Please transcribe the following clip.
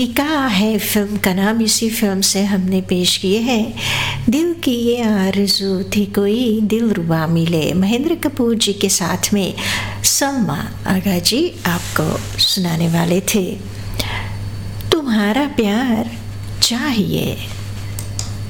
निकाह है फिल्म का नाम, इसी फिल्म से हमने पेश किए हैं दिल की ये आरज़ू थी कोई दिलरुबा मिले, महेंद्र कपूर जी के साथ में सलमा आगा जी आपको सुनाने वाले थे। तुम्हारा प्यार चाहिए।